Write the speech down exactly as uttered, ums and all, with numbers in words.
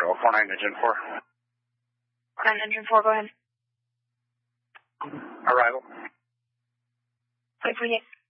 Control, four nine engine four. four nine engine four, go ahead. Arrival. Wait for you.